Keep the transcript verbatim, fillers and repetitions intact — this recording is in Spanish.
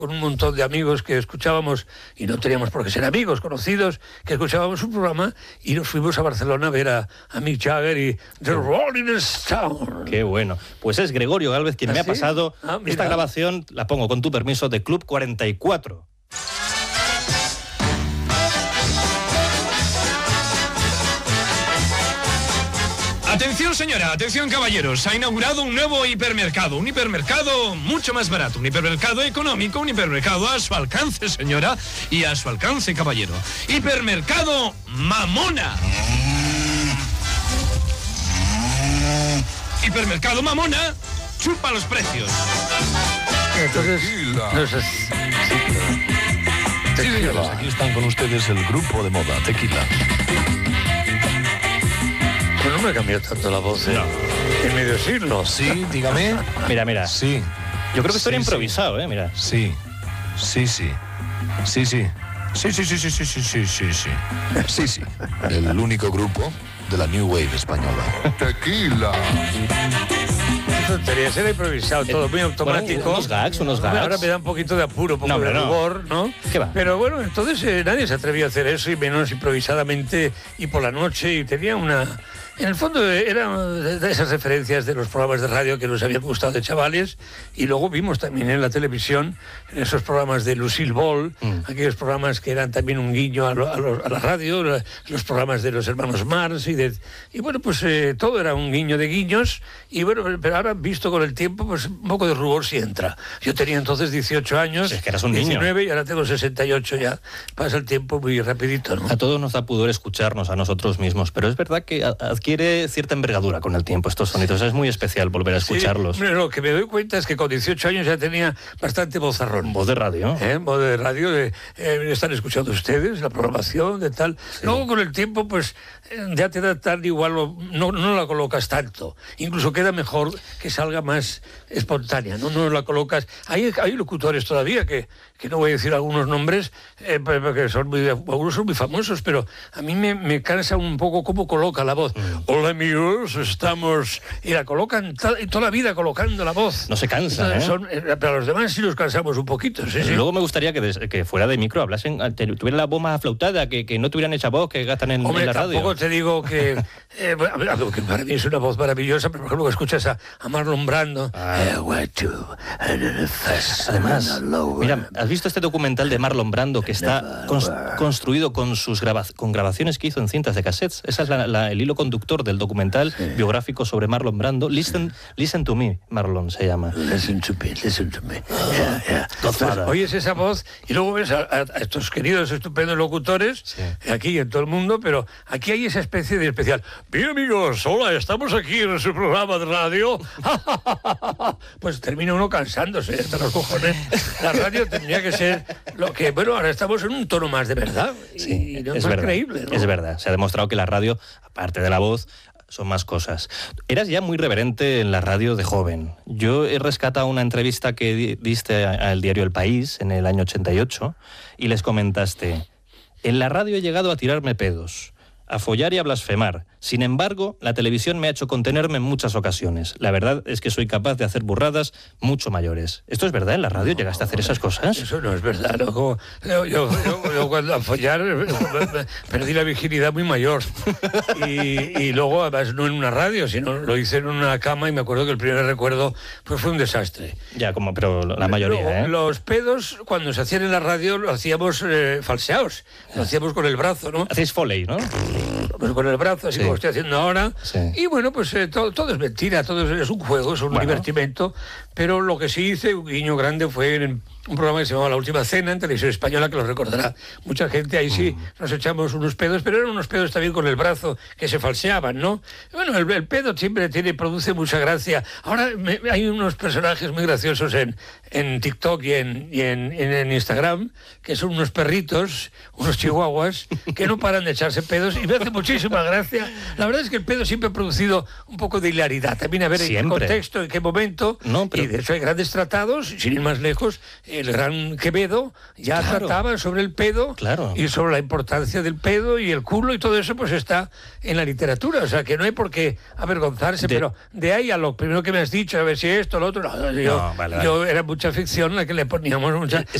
con un montón de amigos que escuchábamos, y no teníamos por qué ser amigos, conocidos, que escuchábamos un programa y nos fuimos a Barcelona a ver a, a Mick Jagger y The Rolling Stones. Qué bueno. Pues es Gregorio Gálvez quien ¿Ah, me ha sí? pasado Ah, esta grabación, la pongo con tu permiso, de Club cuarenta y cuatro. Atención señora, atención caballeros, ha inaugurado un nuevo hipermercado, un hipermercado mucho más barato, un hipermercado económico, un hipermercado a su alcance señora y a su alcance caballero. Hipermercado Mamona. Hipermercado Mamona, chupa los precios. Entonces, no sé, Sí, señores, aquí están con ustedes el grupo de moda Tequila. pues no me cambió tanto la voz en, en medio siglo. Sí, dígame. Mira, mira. Sí. Yo creo que esto era Sí, improvisado, ¿eh? Mira. Sí, sí, sí. Sí, sí. Sí, sí, sí, sí, sí, sí, sí, sí, sí. Sí, sí. El único grupo de la New Wave española. Tequila. Qué tontería, era improvisado, todo muy automático. Bueno, unos gags, unos gags. Ahora me da un poquito de apuro, un poco No, de hombre, no. rubor, ¿no? ¿Qué va? Pero bueno, entonces eh, nadie se atrevió a hacer eso, y menos improvisadamente y por la noche, y tenía una... En el fondo eran de esas referencias de los programas de radio que nos habían gustado de chavales, y luego vimos también en la televisión, en esos programas de Lucille Ball, mm. aquellos programas que eran también un guiño a, lo, a, lo, a la radio, los programas de los hermanos Mars, y, de, y bueno, pues eh, todo era un guiño de guiños, y bueno, pero ahora visto con el tiempo, pues un poco de rubor sí entra. Yo tenía entonces dieciocho años, sí, es que eras un diecinueve, niño. Y ahora tengo sesenta y ocho, ya pasa el tiempo muy rapidito, ¿no? A todos nos da pudor escucharnos a nosotros mismos, pero es verdad que adquiere cierta envergadura con el tiempo estos sonidos. Es muy especial volver a escucharlos. Sí, lo que me doy cuenta es que con dieciocho años ya tenía bastante vozarrón. Voz de radio. ¿Eh? Voz de radio, de, eh, están escuchando ustedes, la programación, de tal. Sí. Luego con el tiempo, pues ya te da tal igual, no, no la colocas tanto. Incluso queda mejor que salga más espontánea, no, no la colocas. Hay, hay locutores todavía que, que no voy a decir algunos nombres, eh, porque son muy, algunos son muy famosos, pero a mí me, me cansa un poco cómo coloca la voz. Mm. Hola amigos, estamos... Y la colocan ta, toda la vida colocando la voz. No se cansa, ¿eh? Son, eh, pero los demás sí los cansamos un poquito, sí, sí. Luego me gustaría que, des, que fuera de micro hablasen, tuvieran la voz más aflautada, que, que no tuvieran esa voz que gastan en, Hombre, en la radio. Tampoco te digo que... Eh, bueno, que para mí es una voz maravillosa, pero por ejemplo que escuchas a, a Marlon Brando... Ah. Además, mira, ¿has visto este documental de Marlon Brando que está cons, construido con sus graba, con grabaciones que hizo en cintas de cassettes? Ese es la, la, el hilo conductor del documental sí. biográfico sobre Marlon Brando. Listen, listen to me, Marlon se llama. Listen to me, listen to me. Yeah, yeah. Entonces, oyes esa voz y luego ves a, a, a estos queridos, estupendos locutores, sí. aquí y en todo el mundo, pero aquí hay esa especie de especial. Bien amigos, hola, estamos aquí en su programa de radio. Pues termina uno cansándose hasta los cojones. La radio tendría que ser lo que, bueno, ahora estamos en un tono más de verdad. Sí, y no es más verdad, creíble, ¿no? Es verdad, se ha demostrado que la radio, aparte de la voz, son más cosas. Eras ya muy reverente en la radio de joven. Yo he rescatado una entrevista que diste al diario El País en el año ochenta y ocho y les comentaste: en la radio he llegado a tirarme pedos, a follar y a blasfemar. Sin embargo, la televisión me ha hecho contenerme en muchas ocasiones. La verdad es que soy capaz de hacer burradas mucho mayores. ¿Esto es verdad? ¿En la radio no, llegaste a hacer esas cosas? Eso no es verdad, loco. Yo, yo, yo, yo cuando a follar perdí la virginidad muy mayor. Y, y luego, además, no en una radio, sino lo hice en una cama, y me acuerdo que el primer recuerdo pues, fue un desastre. Ya, como, pero la mayoría, luego, ¿eh? Los pedos, cuando se hacían en la radio, lo hacíamos eh, falseados. Lo hacíamos con el brazo, ¿no? Hacéis foley, ¿no? Pues con el brazo, así sí. como estoy haciendo ahora. Sí. Y bueno, pues eh, todo, todo es mentira, todo es, es un juego, es un bueno. divertimento. Pero lo que sí hice, un guiño grande, fue en un programa que se llamaba La Última Cena, en Televisión Española, que lo recordará mucha gente. Ahí sí nos echamos unos pedos, pero eran unos pedos también con el brazo que se falseaban, ¿no? Bueno, el, el pedo siempre tiene, produce mucha gracia. Ahora me, hay unos personajes muy graciosos en, en TikTok y, en, y en, en, en Instagram, que son unos perritos, unos chihuahuas, que no paran de echarse pedos, y me hace muchísima gracia. La verdad es que el pedo siempre ha producido un poco de hilaridad. También a ver siempre. En qué contexto, en qué momento. No, pero... Y de hecho hay grandes tratados, sin ir más lejos, el gran Quevedo ya Claro. trataba sobre el pedo Claro. y sobre la importancia del pedo y el culo y todo eso pues está en la literatura, o sea que no hay por qué avergonzarse, De- pero de ahí a lo primero que me has dicho, a ver si esto, lo otro, no, yo, No, vale, vale. yo era mucha ficción la que le poníamos mucha...